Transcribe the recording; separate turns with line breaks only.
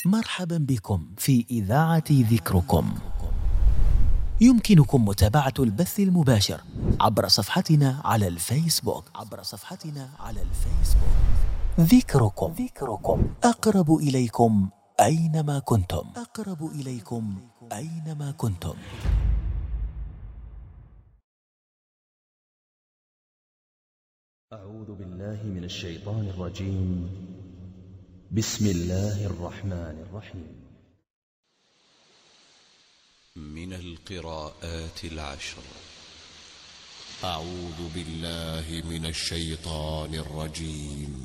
مرحبا بكم في إذاعة ذكركم. يمكنكم متابعة البث المباشر عبر صفحتنا على الفيسبوك ذكركم أقرب إليكم أينما كنتم.
أعوذ بالله من الشيطان الرجيم. بسم الله الرحمن الرحيم.
من القراءات العشر. أعوذ بالله من الشيطان الرجيم.